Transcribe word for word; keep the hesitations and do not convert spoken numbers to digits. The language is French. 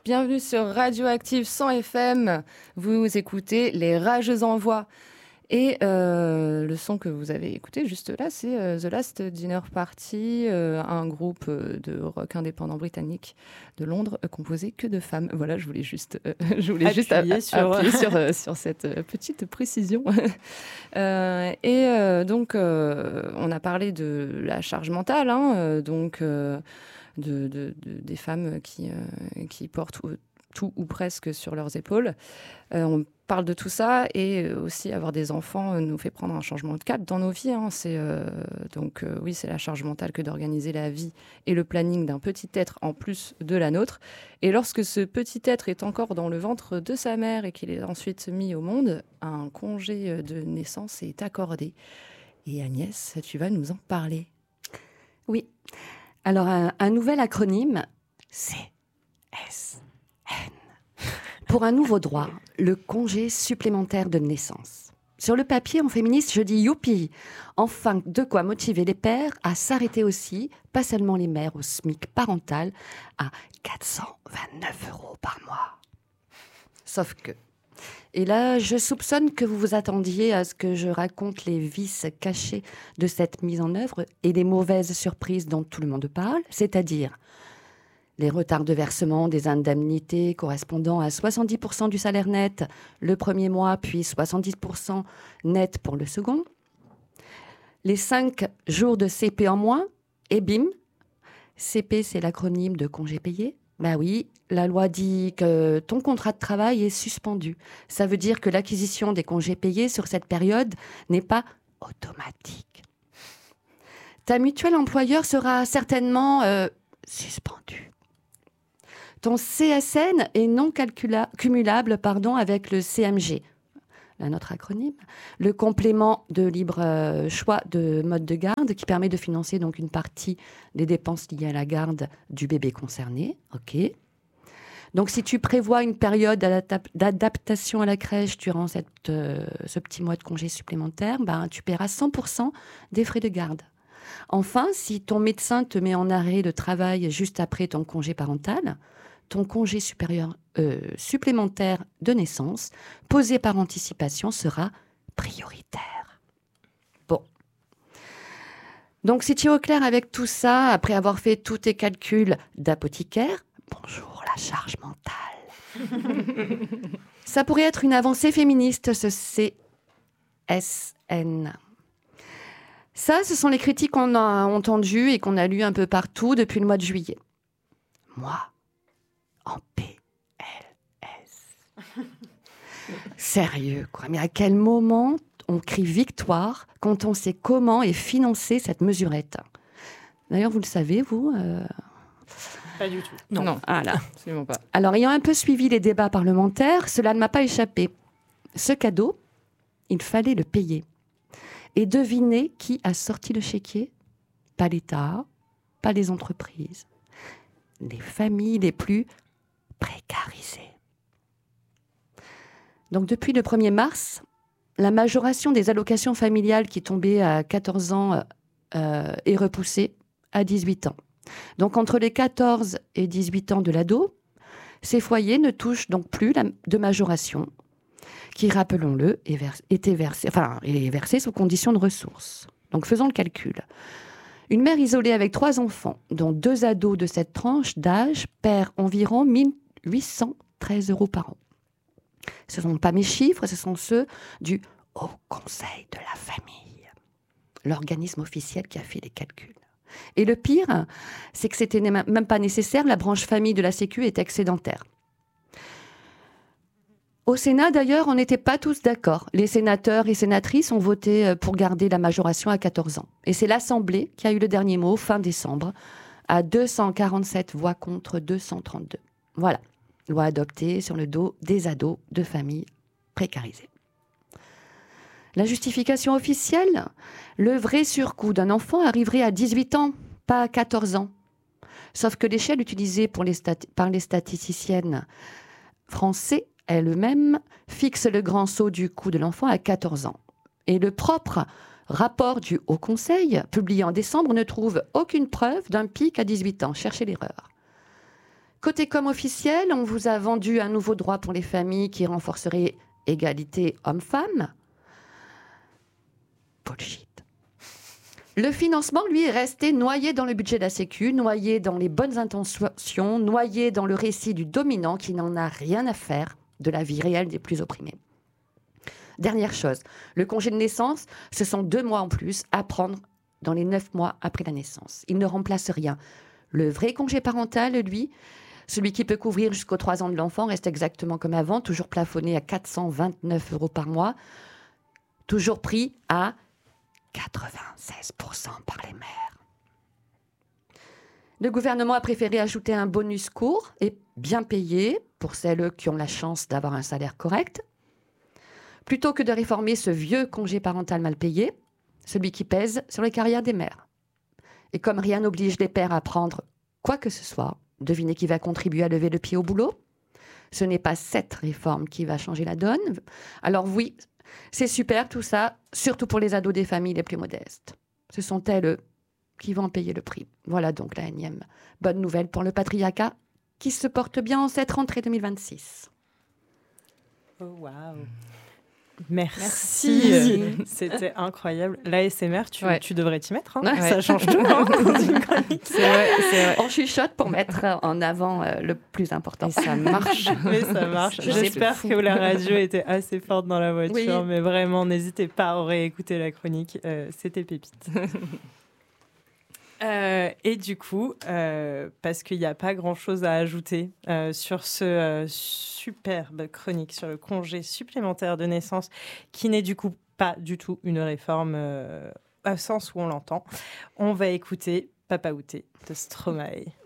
Bienvenue sur Radioactive cent F M. Vous écoutez Les Rageux en Voix. Et euh, le son que vous avez écouté juste là, c'est euh, The Last Dinner Party, euh, un groupe euh, de rock indépendant britannique de Londres, euh, composé que de femmes. Voilà, je voulais juste, euh, je voulais juste appuyer a- sur, appuyer sur, euh, sur cette euh, petite précision. euh, et euh, donc, euh, on a parlé de la charge mentale, hein, euh, donc euh, de, de, de, des femmes qui, euh, qui portent tout, tout ou presque sur leurs épaules. Euh, on parle de tout ça et aussi avoir des enfants nous fait prendre un changement de cadre dans nos vies. Hein. C'est, euh, donc euh, oui, c'est la charge mentale que d'organiser la vie et le planning d'un petit être en plus de la nôtre. Et lorsque ce petit être est encore dans le ventre de sa mère et qu'il est ensuite mis au monde, un congé de naissance est accordé. Et Agnès, tu vas nous en parler. Oui. Alors, un, un nouvel acronyme, C S N. Pour un nouveau droit, le congé supplémentaire de naissance. Sur le papier, en féministe, je dis youpi. Enfin, de quoi motiver les pères à s'arrêter aussi, pas seulement les mères, au SMIC parental, à quatre cent vingt-neuf euros par mois. Sauf que, et là, je soupçonne que vous vous attendiez à ce que je raconte les vices cachés de cette mise en œuvre et les mauvaises surprises dont tout le monde parle, c'est-à-dire les retards de versement des indemnités correspondant à soixante-dix pour cent du salaire net le premier mois, puis soixante-dix pour cent net pour le second. Les cinq jours de C P en moins, et bim, C P c'est l'acronyme de congé payé. Ben oui, la loi dit que ton contrat de travail est suspendu. Ça veut dire que l'acquisition des congés payés sur cette période n'est pas automatique. Ta mutuelle employeur sera certainement euh, suspendue. Ton C S N est non calcula- cumulable pardon, avec le C M G, là, notre acronyme, le complément de libre euh, choix de mode de garde qui permet de financer donc une partie des dépenses liées à la garde du bébé concerné. Ok. Donc, si tu prévois une période d'adap- d'adaptation à la crèche durant cette, euh, ce petit mois de congé supplémentaire, ben, tu paieras cent pour cent des frais de garde. Enfin, si ton médecin te met en arrêt de travail juste après ton congé parental, ton congé supérieur, euh, supplémentaire de naissance, posé par anticipation, sera prioritaire. Bon. Donc, si tu es au clair avec tout ça, après avoir fait tous tes calculs d'apothicaire, bonjour la charge mentale. Ça pourrait être une avancée féministe, ce C S N. Ça, ce sont les critiques qu'on a entendues et qu'on a lues un peu partout depuis le mois de juillet. Moi, en P L S. Sérieux, quoi. Mais à quel moment on crie victoire quand on sait comment est financée cette mesurette ? D'ailleurs, vous le savez, vous euh... Pas du tout. Non, non voilà. Absolument pas. Alors, ayant un peu suivi les débats parlementaires, cela ne m'a pas échappé. Ce cadeau, il fallait le payer. Et devinez qui a sorti le chéquier ? Pas l'État, pas les entreprises. Les familles les plus précarisées. Donc depuis le premier mars, la majoration des allocations familiales qui tombait à quatorze ans euh, est repoussée à dix-huit ans. Donc entre les quatorze et dix-huit ans de l'ado, ces foyers ne touchent donc plus la, de majoration, qui, rappelons-le, est, vers, était versée, enfin, est versée sous condition de ressources. Donc faisons le calcul. Une mère isolée avec trois enfants, dont deux ados de cette tranche d'âge, perd environ mille huit cent treize euros par an. Ce ne sont pas mes chiffres, ce sont ceux du Haut Conseil de la Famille, l'organisme officiel qui a fait les calculs. Et le pire, c'est que c'était même pas nécessaire, la branche famille de la Sécu est excédentaire. Au Sénat, d'ailleurs, on n'était pas tous d'accord. Les sénateurs et sénatrices ont voté pour garder la majoration à quatorze ans. Et c'est l'Assemblée qui a eu le dernier mot fin décembre, à deux cent quarante-sept voix contre deux cent trente-deux. Voilà, loi adoptée sur le dos des ados de familles précarisées. La justification officielle, le vrai surcoût d'un enfant arriverait à dix-huit ans, pas à quatorze ans. Sauf que l'échelle utilisée pour les stat- par les statisticiennes français elle-même fixe le grand saut du coût de l'enfant à quatorze ans. Et le propre rapport du Haut Conseil, publié en décembre, ne trouve aucune preuve d'un pic à dix-huit ans. Cherchez l'erreur. côté comme officiel, on vous a vendu un nouveau droit pour les familles qui renforcerait égalité homme-femme. Bullshit. Le financement, lui, est resté noyé dans le budget de la Sécu, noyé dans les bonnes intentions, noyé dans le récit du dominant qui n'en a rien à faire de la vie réelle des plus opprimés. Dernière chose, le congé de naissance, ce sont deux mois en plus à prendre dans les neuf mois après la naissance. Il ne remplace rien. Le vrai congé parental, lui, celui qui peut couvrir jusqu'aux trois ans de l'enfant, reste exactement comme avant, toujours plafonné à quatre cent vingt-neuf euros par mois, toujours pris à quatre-vingt-seize pour cent par les mères. Le gouvernement a préféré ajouter un bonus court et bien payé pour celles qui ont la chance d'avoir un salaire correct, plutôt que de réformer ce vieux congé parental mal payé, celui qui pèse sur les carrières des mères. Et comme rien n'oblige les pères à prendre quoi que ce soit, devinez qui va contribuer à lever le pied au boulot ? Ce n'est pas cette réforme qui va changer la donne. Alors oui, c'est super tout ça, surtout pour les ados des familles les plus modestes. Ce sont elles qui vont payer le prix. Voilà donc la énième bonne nouvelle pour le patriarcat qui se porte bien en cette rentrée deux mille vingt-six. Oh, waouh. Merci. Merci. C'était incroyable. L'A S M R, tu, Ouais. tu devrais t'y mettre. Hein. Ouais. Ça change tout. Hein, dans une chronique. C'est vrai, c'est vrai. On chuchote pour mettre en avant euh, le plus important. Et ça marche. Mais ça marche. C'est J'espère fou. que la radio était assez forte dans la voiture. Oui. Mais vraiment, n'hésitez pas à réécouter la chronique. Euh, c'était pépite. Euh, et du coup, euh, parce qu'il n'y a pas grand-chose à ajouter euh, sur ce euh, superbe chronique sur le congé supplémentaire de naissance, qui n'est du coup pas du tout une réforme euh, au sens où on l'entend, on va écouter Papa Outé de Stromae.